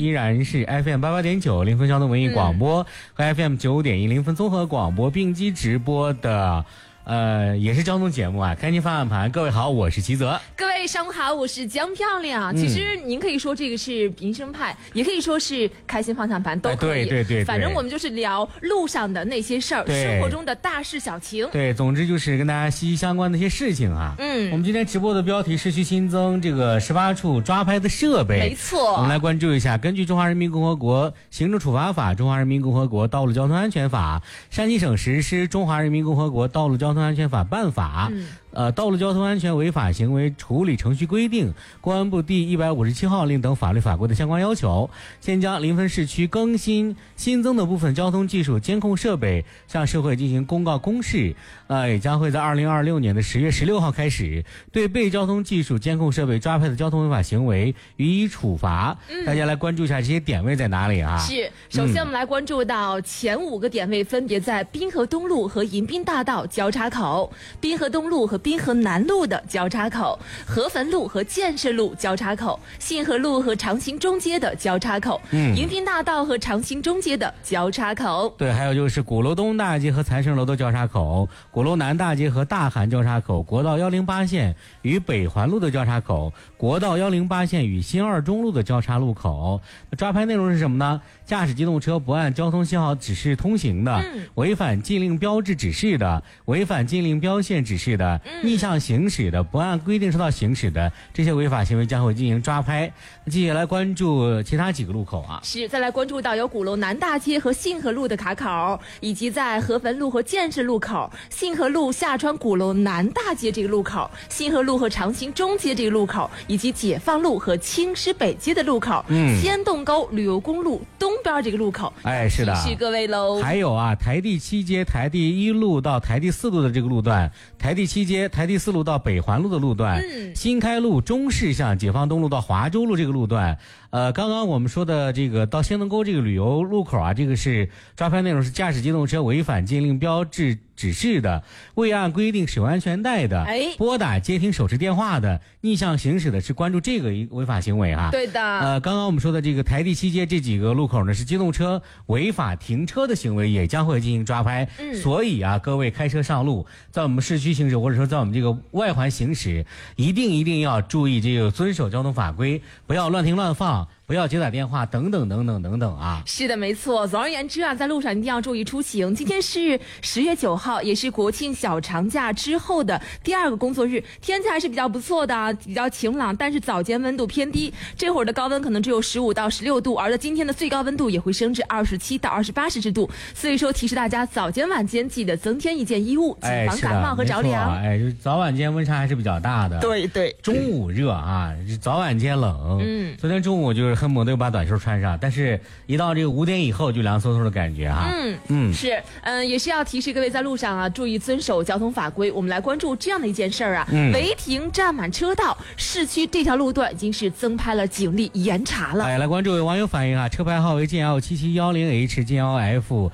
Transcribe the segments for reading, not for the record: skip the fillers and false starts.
依然是 FM88.9临汾交通文艺广播和 FM9.1临汾综合广播并机直播的。也是交通节目啊，开您方向盘。各位好，我是齐泽。 各位上午好，我是江漂亮。其实您可以说这个是民生派，也可以说是开心方向盘，都可以。 对， 反正我们就是聊路上的那些事儿，生活中的大事小情。 对，总之就是跟大家息息相关的一些事情啊。我们今天直播的标题是去新增这个18处抓拍的设备。 没错。 我们来关注一下，根据《中华人民共和国行政处罚法》《中华人民共和国道路交通安全法》山西省实施《中华人民共和国道路交通安全法办法》道路交通安全违法行为处理程序规定，公安部第157号令等法律法规的相关要求，现将临汾市区更新新增的部分交通技术监控设备向社会进行公告公示，也将会在2026年的10月16号开始，对被交通技术监控设备抓拍的交通违法行为予以处罚。大家来关注一下这些点位在哪里啊？ 是，首先我们来关注到前5个点位，分别在滨河东路和迎宾大道交叉口、滨河东路和滨河南路的交叉口、合汾路和建设路交叉口、信河路和长兴中街的交叉口、迎宾大道和长兴中街的交叉口。 对，还有就是鼓楼东大街和财神楼的交叉口、鼓楼南大街和大涵交叉口、国道108线与北环路的交叉口、国道108线与新二中路的交叉路口。抓拍内容是什么呢？驾驶机动车不按交通信号指示通行的，违反禁令标志指示的，违反禁令标线指示的，逆向行驶的，不按规定车道行驶的，这些违法行为将会进行抓拍。接下来关注其他几个路口啊。 是，再来关注到有鼓楼南大街和信河路的卡口，以及在合汾路和建设路口、信河路下穿鼓楼南大街这个路口、信河路和长兴中街这个路口，以及解放路和青狮北街的路口、仙洞沟旅游公路东边这个路口。 是的， 提示各位喽。 还有啊，台第7街台第1路到台第4路的这个路段，台第7街台第4路到北环路的路段，新开路中市向解放东路到华州路这个路段。刚刚我们说的这个到仙洞沟这个旅游路口啊，这个是抓拍内容是驾驶机动车违反禁令标志指示的，未按规定使用安全带的，拨打接听手持电话的，逆向行驶的，是关注这个违法行为啊。 对的。 刚刚我们说的这个台第7街这几个路口呢，是机动车违法停车的行为，也将会进行抓拍。所以啊，各位开车上路，在我们市区行驶或者说在我们这个外环行驶，一定要注意这个遵守交通法规，不要乱停乱放，不要接打电话等等啊。 是的，没错。总而言之啊，在路上一定要注意出行。今天是10月9号，也是国庆小长假之后的第2个工作日，天气还是比较不错的，比较晴朗，但是早间温度偏低，这会儿的高温可能只有15到16度，而在今天的最高温度也会升至27到28摄氏度。所以说提示大家早间晚间记得增添一件衣物，谨防感冒和着凉。 就是早晚间温差还是比较大的。 对， 中午热啊，早晚间冷。昨天中午就是恨不得又把短袖穿上，但是一到这个5点以后就凉飕飕的感觉哈。 是，也是要提示各位在路上啊，注意遵守交通法规。我们来关注这样的一件事儿啊，违停占满车道，市区这条路段已经是增派了警力严查了。 来关注有网友反映啊，车牌号为 GL7710H GLF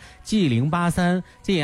G083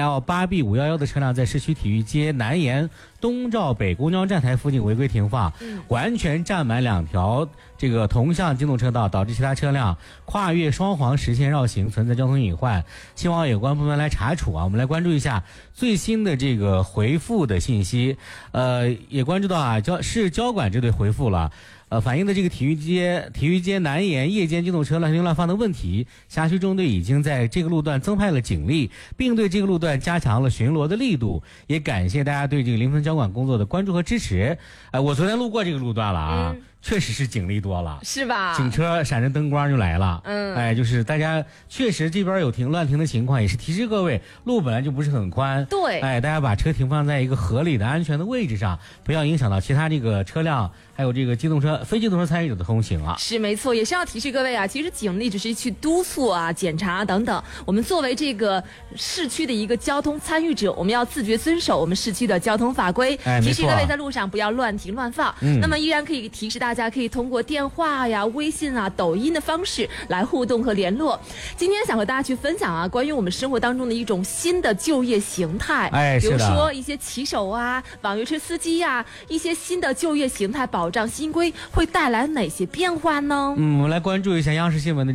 GL8B511的车辆在市区体育街南沿东照北公交站台附近违规停放，完全占满2条这个同向机动车道，导致其他车辆跨越双黄实线绕行，存在交通隐患，希望有关部门来查处啊。我们来关注一下最新的这个回复的信息，也关注到啊，市交管支队回复了。反映的这个体育街南沿夜间机动车乱停乱放的问题，辖区中队已经在这个路段增派了警力，并对这个路段加强了巡逻的力度，也感谢大家对这个临汾交管工作的关注和支持。我昨天路过这个路段了啊，确实是警力多了， 是吧？ 警车闪着灯光就来了。就是大家确实这边有乱停的情况，也是提示各位，路本来就不是很宽， 对， 大家把车停放在一个合理的安全的位置上，不要影响到其他这个车辆还有这个非机动车参与者的通行啊。 是没错，也是要提示各位啊，其实警力只是去督促啊、检查等等，我们作为这个市区的一个交通参与者，我们要自觉遵守我们市区的交通法规，提示各位在路上不要乱停乱放。那么依然可以提示大家，可以通过电话呀、微信啊、抖音的方式来互动和联络。今天想和大家去分享啊，关于我们生活当中的一种新的就业形态，比如说一些骑手啊、网约车司机呀，一些新的就业形态保障新规会带来哪些变化呢？ 我们来关注一下央视新闻的